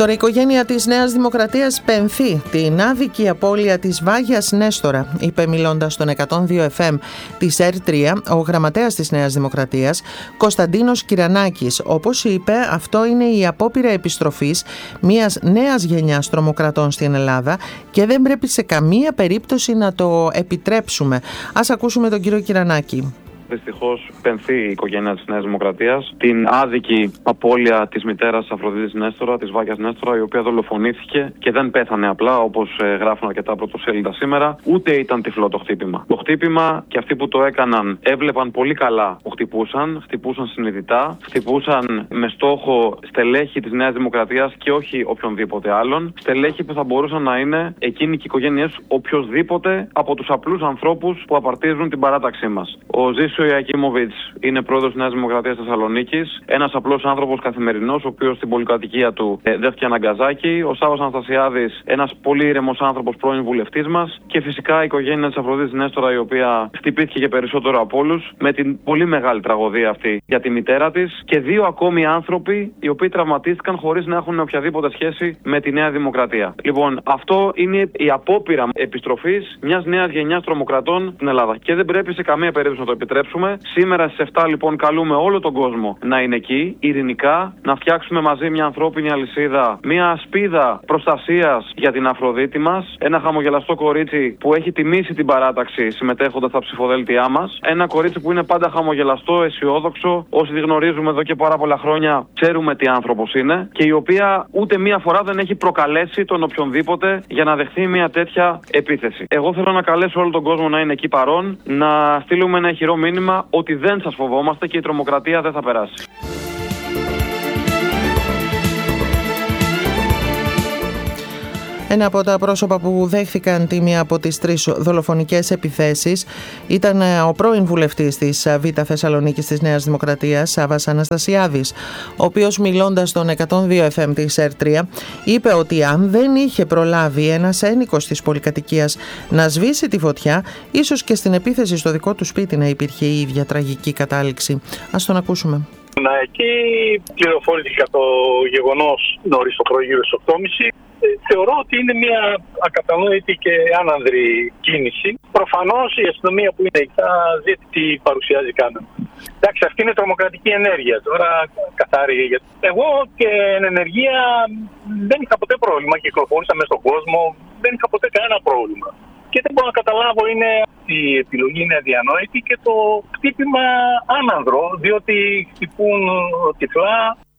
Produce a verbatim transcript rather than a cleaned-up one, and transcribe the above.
Τώρα η οικογένεια της Νέας Δημοκρατίας πενθεί την άδικη απώλεια της Βάγιας Νέστορα, είπε μιλώντας στον εκατόν δύο εφ εμ της Ερ τρία ο γραμματέας της Νέας Δημοκρατίας Κωνσταντίνος Κυρανάκης. Όπως είπε, αυτό είναι η απόπειρα επιστροφής μιας νέας γενιάς τρομοκρατών στην Ελλάδα και δεν πρέπει σε καμία περίπτωση να το επιτρέψουμε. Ας ακούσουμε τον κύριο Κυρανάκη. Δυστυχώς πενθεί η οικογένεια της Νέας Δημοκρατίας την άδικη απώλεια της μητέρας της Αφροδίτης Νέστορα, της Βάγιας Νέστορα, η οποία δολοφονήθηκε και δεν πέθανε απλά, όπως ε, γράφουν αρκετά πρωτοσέλιδα σήμερα, ούτε ήταν τυφλό το χτύπημα. Το χτύπημα και αυτοί που το έκαναν έβλεπαν πολύ καλά που χτυπούσαν, χτυπούσαν συνειδητά, χτυπούσαν με στόχο στελέχη της Νέας Δημοκρατίας και όχι οποιονδήποτε άλλον. Στελέχη που θα μπορούσαν να είναι εκείνοι και οι οικογένειές οποιοδήποτε από τους απλούς ανθρώπους που απαρτίζουν την παράταξή μας. Ο Ο Ιακίμοβιτς είναι πρόεδρος της Νέας Δημοκρατίας Θεσσαλονίκης, ένας απλός άνθρωπος καθημερινός, ο οποίος στην πολυκατοικία του ε, δέχτηκε αναγκαζάκι. Ο Σάββας Αναστασιάδης, ένας πολύ ήρεμος άνθρωπος, πρώην βουλευτής μας. Και φυσικά η οικογένεια της Αφροδίτης Νέστορα, η οποία χτυπήθηκε και περισσότερο από όλους, με την πολύ μεγάλη τραγωδία αυτή για τη μητέρα της. Και δύο ακόμη άνθρωποι, οι οποίοι τραυματίστηκαν χωρίς να έχουν οποιαδήποτε σχέση με τη Νέα Δημοκρατία. Λοιπόν, αυτό είναι η απόπειρα επιστροφής μιας νέας γενιάς τρομοκρατών στην Ελλάδα. Και δεν πρέπει σε καμία περίπτωση να το επιτρέψουμε. Σήμερα στις εφτά λοιπόν καλούμε όλο τον κόσμο να είναι εκεί, ειρηνικά, να φτιάξουμε μαζί μια ανθρώπινη αλυσίδα, μια ασπίδα προστασίας για την Αφροδίτη μας, ένα χαμογελαστό κορίτσι που έχει τιμήσει την παράταξη συμμετέχοντας στα ψηφοδέλτιά μας, ένα κορίτσι που είναι πάντα χαμογελαστό, αισιόδοξο, όσοι τη γνωρίζουμε εδώ και πάρα πολλά χρόνια ξέρουμε τι άνθρωπος είναι και η οποία ούτε μία φορά δεν έχει προκαλέσει τον οποιονδήποτε για να δεχθεί μια τέτοια επίθεση. Εγώ θέλω να καλέσω όλο τον κόσμο να είναι εκεί παρόν, να στείλουμε ένα ηχηρό μήνυμα ότι δεν σας φοβόμαστε και η τρομοκρατία δεν θα περάσει. Ένα από τα πρόσωπα που δέχθηκαν τη μία από τις τρεις δολοφονικές επιθέσεις ήταν ο πρώην βουλευτής της Β' Θεσσαλονίκης της Νέας Δημοκρατίας, Σάββας Αναστασιάδης, ο οποίος μιλώντας στον εκατόν δύο εφ εμ της Ερ τρία είπε ότι αν δεν είχε προλάβει ένας ένοικος της πολυκατοικίας να σβήσει τη φωτιά, ίσως και στην επίθεση στο δικό του σπίτι να υπήρχε η ίδια τραγική κατάληξη. Ας τον ακούσουμε. Εκεί πληροφορήθηκα το γεγονός νωρίς το πρωί, γύρω στις οκτώ και μισή. Θεωρώ ότι είναι μια ακατανόητη και άνανδρη κίνηση. Προφανώς η αστυνομία που είναι εκεί θα δει τι παρουσιάζει κάμερα. Εντάξει, αυτή είναι τρομοκρατική ενέργεια. Τώρα καθάρι. Εγώ και εν ενεργεία δεν είχα ποτέ πρόβλημα. Κυκλοφόρησα μέσα στον κόσμο. Δεν είχα ποτέ κανένα πρόβλημα. Και δεν μπορώ να καταλάβω, είναι η επιλογή είναι αδιανόητη και το χτύπημα άνανδρο, διότι χτυπούν τυφλά.